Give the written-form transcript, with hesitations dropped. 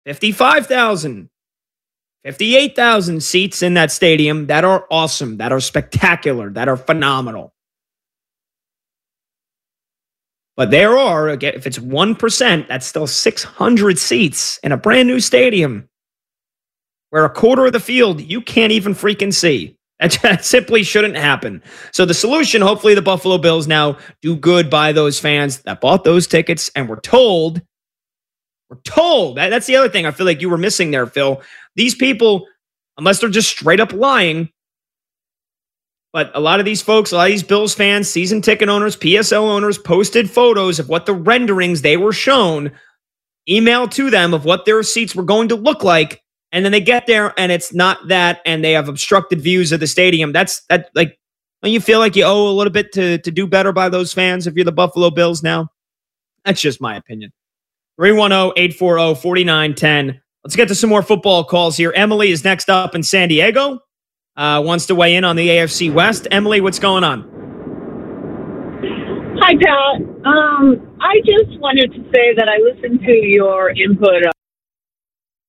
55,000, 58,000 seats in that stadium that are awesome, that are spectacular, that are phenomenal. But there are, again, if it's 1%, that's still 600 seats in a brand new stadium where a quarter of the field you can't even freaking see. That simply shouldn't happen. So the solution, hopefully the Buffalo Bills now do good by those fans that bought those tickets and were told, that's the other thing I feel like you were missing there, Phil. These people, unless they're just straight up lying, but a lot of these folks, a lot of these Bills fans, season ticket owners, PSL owners posted photos of what the renderings they were shown, emailed to them of what their seats were going to look like. And then they get there and it's not that, and they have obstructed views of the stadium. Don't you feel like you owe a little bit to do better by those fans if you're the Buffalo Bills now? That's just my opinion. 310-840-4910. Let's get to some more football calls here. Emily is next up in San Diego. Wants to weigh in on the AFC West. Emily, what's going on? Hi, Pat. I just wanted to say that I listened to your input